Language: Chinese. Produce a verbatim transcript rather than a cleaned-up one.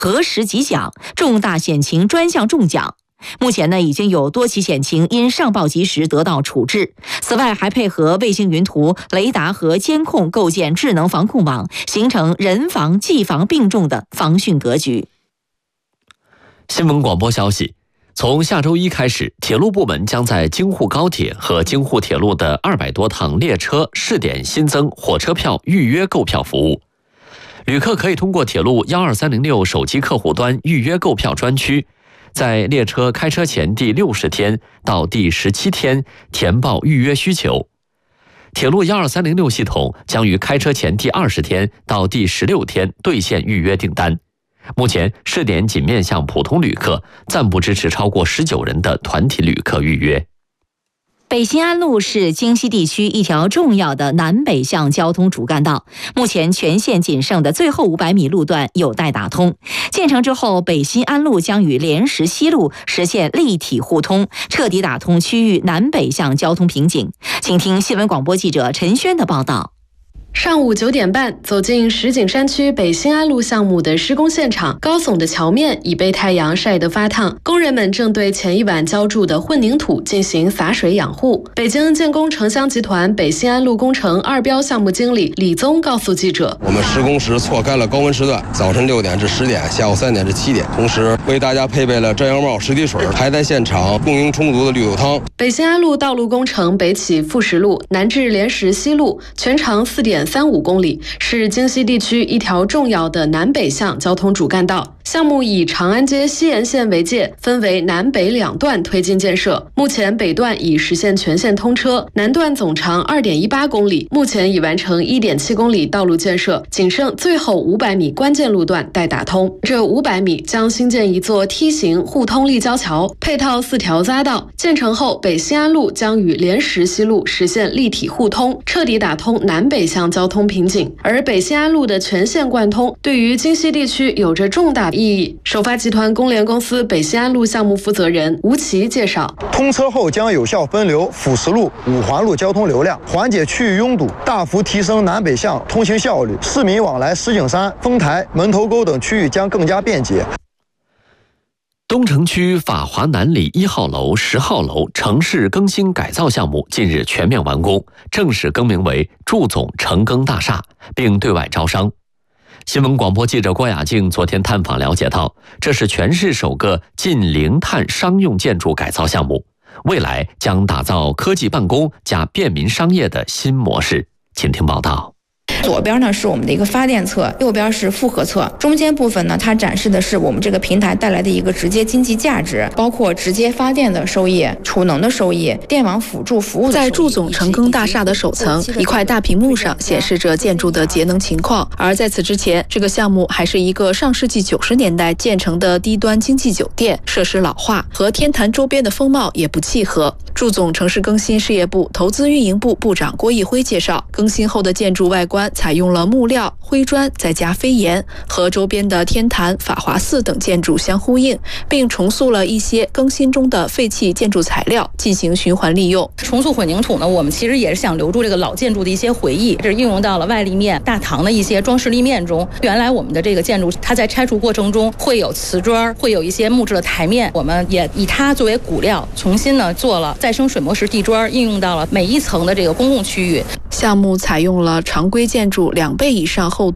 核实即奖，重大险情专项中奖。目前呢，已经有多起险情因上报及时得到处置。此外，还配合卫星云图、雷达和监控，构建智能防控网，形成人防、技防并重的防汛格局。 新闻广播消息，从下周一开始，铁路部门将在京沪高铁和京沪铁路的二百多趟列车试点新增火车票预约购票服务。旅客可以通过铁路一二三零六手机客户端预约购票专区，在列车开车前第六十天到第十七天填报预约需求。铁路一二三零六系统将于开车前第二十天到第十六天兑现预约订单。目前试点仅面向普通旅客，暂不支持超过十九人的团体旅客预约。 北新安路是京西地区一条重要的南北向交通主干道，目前全线仅剩的最后五百米路段有待打通。建成之后，北新安路将与莲石西路实现立体互通，彻底打通区域南北向交通瓶颈。请听新闻广播记者陈轩的报道。 上午九点半，走进石景山区北新安路项目的施工现场，高耸的桥面已被太阳晒得发烫，工人们正对前一晚浇筑的混凝土进行洒水养护。北京建工城乡集团北新安路工程二标项目经理李宗告诉记者：“ 我们施工时错开了高温时段，早晨六点至十点，下午三点至七点，同时为大家配备了遮阳帽、实体水，还在现场供应充足的绿豆汤。” 北新安路道路工程北起富石路，南至莲石西路，全长四点三五公里，是京西地区一条重要的南北向交通主干道。项目以长安街西沿线为界，分为南北两段推进建设。目前北段已实现全线通车，南段总长 二点一八公里，目前已完成 一点七公里道路建设，仅剩最后五百米关键路段待打通。这五百米将新建一座梯形互通立交桥，配套四条匝道。建成后，北新安路将与莲石西路实现立体互通，彻底打通南北向交通瓶颈。而北新安路的全线贯通，对于京西地区有着重大意义。首发集团工联公司北新安路项目负责人吴奇介绍， 通车后将有效分流辅石路、五环路交通流量，缓解区域拥堵，大幅提升南北向通行效率，市民往来石景山、丰台、门头沟等区域将更加便捷。 东城区法华南里一号楼、十号楼城市更新改造项目近日全面完工，正式更名为祝总城更大厦，并对外招商。新闻广播记者郭雅静昨天探访了解到，这是全市首个近零碳商用建筑改造项目，未来将打造科技办公加便民商业的新模式。请听报道。 左边呢是我们的一个发电侧，右边是复合侧，中间部分呢它展示的是我们这个平台带来的一个直接经济价值，包括直接发电的收益、储能的收益、电网辅助服务的收益。 在祝总城更大厦的首层，一块大屏幕上显示着建筑的节能情况。而在此之前，这个项目还是一个上世纪九十年代建成的低端经济酒店，设施老化，和天坛周边的风貌也不契合。祝总城市更新事业部投资运营部部长郭毅辉介绍，更新后的建筑外观采用了木料、灰砖再加飞檐，和周边的天坛、法华寺等建筑相呼应，并重塑了一些更新中的废弃建筑材料，进行循环利用。 重塑混凝土呢，我们其实也是想留住这个老建筑的一些回忆，这是应用到了外立面、大堂的一些装饰立面中。原来我们的这个建筑，它在拆除过程中会有瓷砖，会有一些木质的台面，我们也以它作为骨料，重新呢做了再生水磨石地砖，应用到了每一层的这个公共区域。 项目采用了常规建筑两倍以上厚